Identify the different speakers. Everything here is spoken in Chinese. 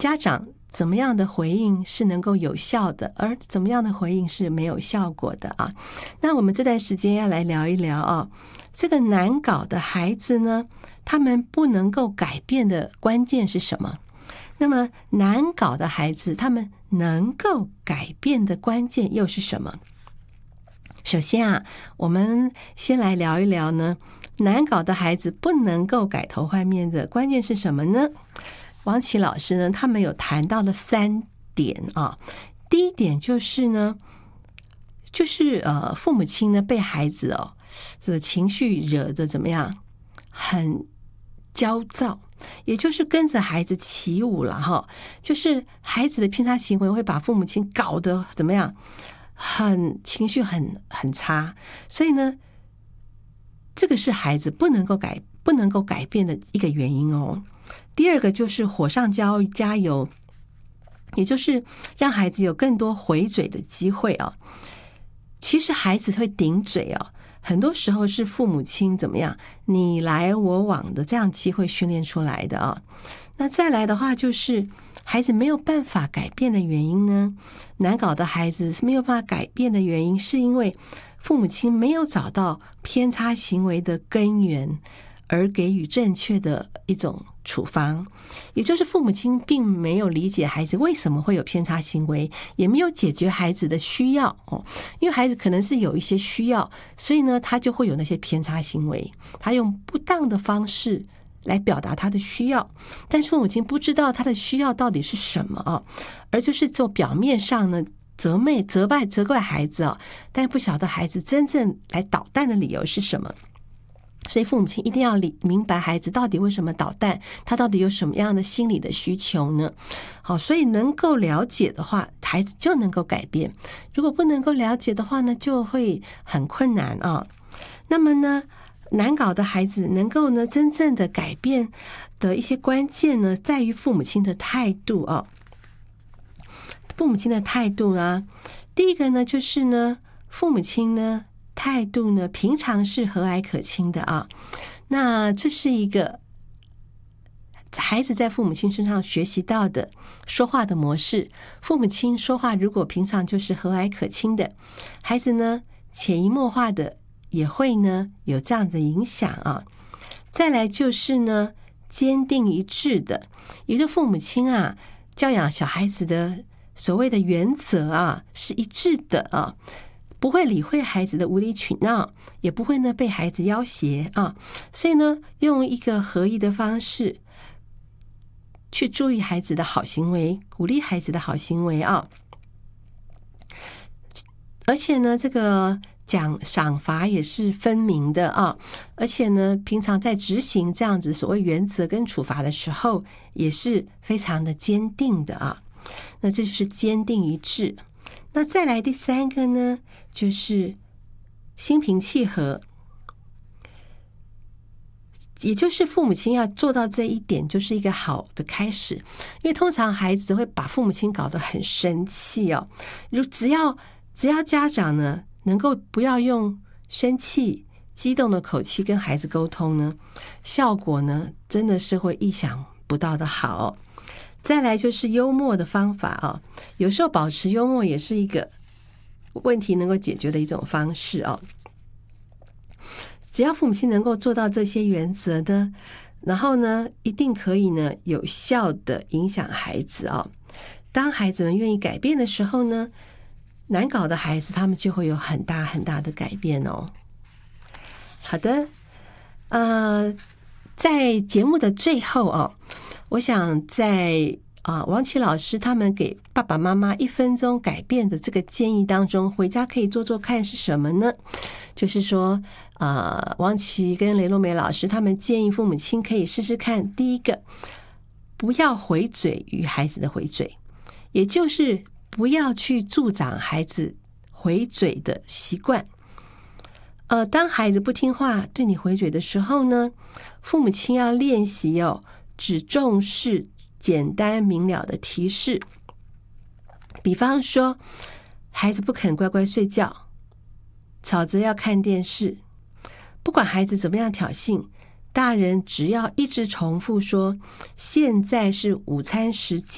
Speaker 1: 家长怎么样的回应是能够有效的，而怎么样的回应是没有效果的啊。那我们这段时间要来聊一聊啊，这个难搞的孩子呢，他们不能够改变的关键是什么？那么难搞的孩子他们能够改变的关键又是什么？首先啊，我们先来聊一聊呢，难搞的孩子不能够改头换面的关键是什么呢？王琦老师呢，他们有谈到了3点啊。第一点就是呢，就是父母亲呢被孩子这个情绪惹得怎么样，很焦躁，也就是跟着孩子起舞了哈。就是孩子的偏差行为会把父母亲搞得怎么样，情绪很差，所以呢，这个是孩子不能够改变的一个原因哦。第二个就是火上加油，也就是让孩子有更多回嘴的机会啊。其实孩子会顶嘴啊，很多时候是父母亲怎么样你来我往的这样机会训练出来的啊。那再来的话就是孩子没有办法改变的原因呢，难搞的孩子没有办法改变的原因是因为父母亲没有找到偏差行为的根源，而给予正确的一种处方，也就是父母亲并没有理解孩子为什么会有偏差行为，也没有解决孩子的需要因为孩子可能是有一些需要，所以呢他就会有那些偏差行为，他用不当的方式来表达他的需要，但是父母亲不知道他的需要到底是什么而就是做表面上呢责怪孩子但不晓得孩子真正来捣蛋的理由是什么。所以父母亲一定要明白孩子到底为什么捣蛋，他到底有什么样的心理的需求呢？好，所以能够了解的话，孩子就能够改变；如果不能够了解的话呢，就会很困难那么呢，难搞的孩子能够呢真正的改变的一些关键呢，在于父母亲的态度父母亲的态度第一个呢，就是呢，父母亲呢态度呢，平常是和蔼可亲的那这是一个孩子在父母亲身上学习到的说话的模式。父母亲说话如果平常就是和蔼可亲的，孩子呢潜移默化的也会呢有这样的影响再来就是呢，坚定一致的，也就是父母亲教养小孩子的所谓的原则是一致的不会理会孩子的无理取闹，也不会呢被孩子要挟所以呢，用一个合一的方式去注意孩子的好行为，鼓励孩子的好行为而且呢，这个赏罚也是分明的而且呢，平常在执行这样子所谓原则跟处罚的时候，也是非常的坚定的那这就是坚定一致。那再来第3个呢，就是心平气和，也就是父母亲要做到这一点，就是一个好的开始。因为通常孩子会把父母亲搞得很生气只要家长呢能够不要用生气激动的口气跟孩子沟通呢，效果呢真的是会意想不到的好再来就是幽默的方法有时候保持幽默也是一个问题能够解决的一种方式只要父母亲能够做到这些原则呢，然后呢一定可以呢有效的影响孩子当孩子们愿意改变的时候呢，难搞的孩子他们就会有很大很大的改变好的在节目的最后我想在王琦老师他们给爸爸妈妈1分钟改变的这个建议当中，回家可以做做看是什么呢？就是说王琦跟雷洛梅老师他们建议父母亲可以试试看，第一个，不要回嘴于孩子的回嘴，也就是不要去助长孩子回嘴的习惯当孩子不听话对你回嘴的时候呢，父母亲要练习只重视简单明了的提示。比方说，孩子不肯乖乖睡觉，吵着要看电视，不管孩子怎么样挑衅，大人只要一直重复说现在是午餐时间